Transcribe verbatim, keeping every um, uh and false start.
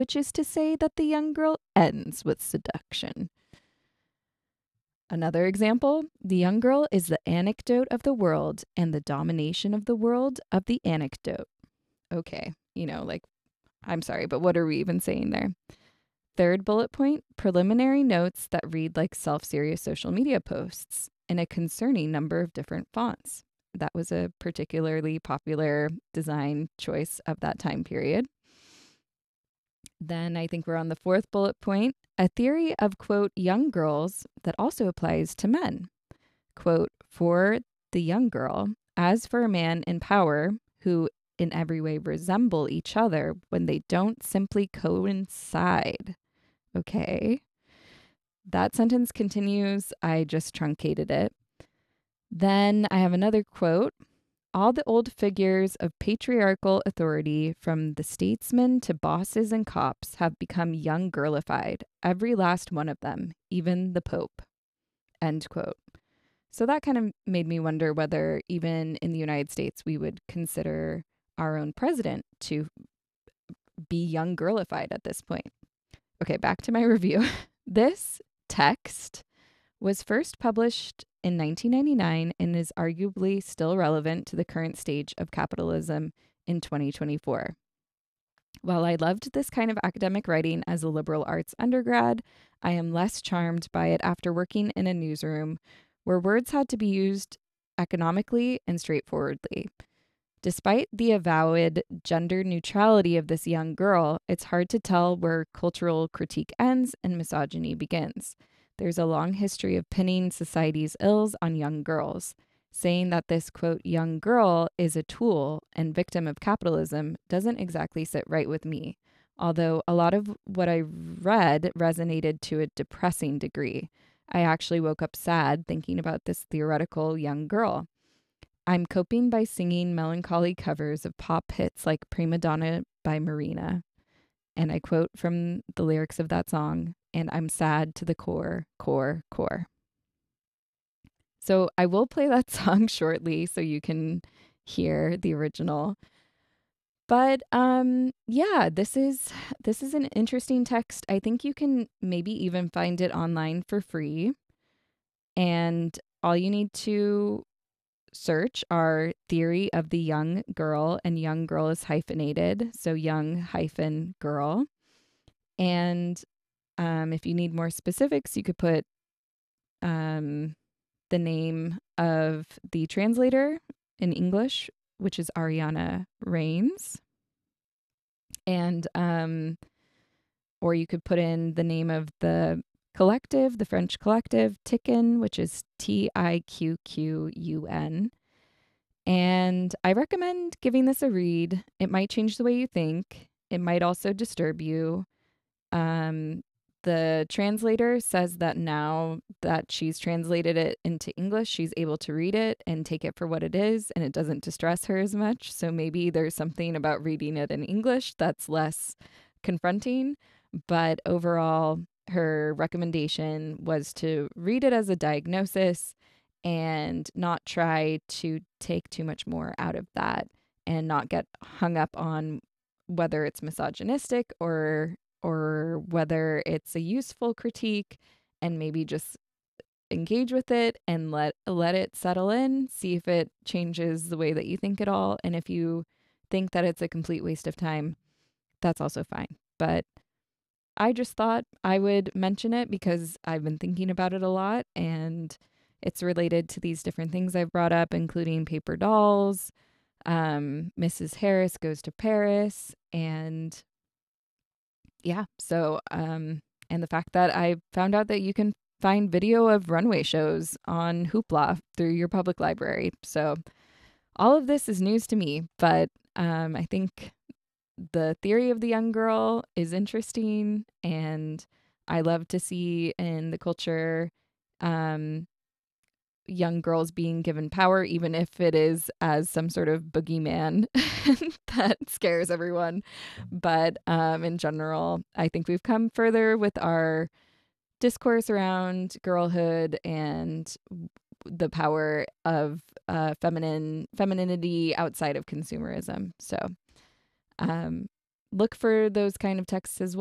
which is to say that the young girl ends with seduction. Another example, the young girl is the anecdote of the world and the domination of the world of the anecdote. Okay, you know, like, I'm sorry, but what are we even saying there? Third bullet point, preliminary notes that read like self-serious social media posts in a concerning number of different fonts. That was a particularly popular design choice of that time period. Then I think we're on the fourth bullet point, a theory of, quote, young girls that also applies to men. Quote, for the young girl, as for a man in power who in every way resemble each other when they don't simply coincide. Okay. That sentence continues. I just truncated it. Then I have another quote. All the old figures of patriarchal authority, from the statesmen to bosses and cops, have become young girlified. Every last one of them, even the Pope. End quote. So that kind of made me wonder whether even in the United States we would consider our own president to be young girlified at this point. Okay, back to my review. This text was first published in nineteen ninety-nine and is arguably still relevant to the current stage of capitalism in twenty twenty-four. While I loved this kind of academic writing as a liberal arts undergrad, I am less charmed by it after working in a newsroom where words had to be used economically and straightforwardly. Despite the avowed gender neutrality of this young girl, it's hard to tell where cultural critique ends and misogyny begins. There's a long history of pinning society's ills on young girls. Saying that this, quote, young girl is a tool and victim of capitalism doesn't exactly sit right with me, although a lot of what I read resonated to a depressing degree. I actually woke up sad thinking about this theoretical young girl. I'm coping by singing melancholy covers of pop hits like Prima Donna by Marina. And I quote from the lyrics of that song, and I'm sad to the core, core, core. So I will play that song shortly so you can hear the original. But um yeah, this is this is an interesting text. I think you can maybe even find it online for free. And all you need to search are theory of the young girl, and young girl is hyphenated, so young hyphen girl. And um, if you need more specifics, you could put um, the name of the translator in English, which is Ariana Reigns. And, um, or you could put in the name of the collective, the French collective, Tiqqun, which is T I Q Q U N. And I recommend giving this a read. It might change the way you think. It might also disturb you. Um, the translator says that now that she's translated it into English, she's able to read it and take it for what it is, and it doesn't distress her as much. So maybe there's something about reading it in English that's less confronting. But overall, her recommendation was to read it as a diagnosis and not try to take too much more out of that and not get hung up on whether it's misogynistic or or whether it's a useful critique, and maybe just engage with it and let let it settle in, see if it changes the way that you think at all. And if you think that it's a complete waste of time, that's also fine. But I just thought I would mention it because I've been thinking about it a lot, and it's related to these different things I've brought up, including paper dolls, um, Missus Harris Goes to Paris, and yeah, so, um, and the fact that I found out that you can find video of runway shows on Hoopla through your public library. So all of this is news to me, but um, I think the theory of the young girl is interesting, and I love to see in the culture um, young girls being given power, even if it is as some sort of boogeyman that scares everyone. But um, in general, I think we've come further with our discourse around girlhood and the power of uh, feminine femininity outside of consumerism. So um, look for those kind of texts as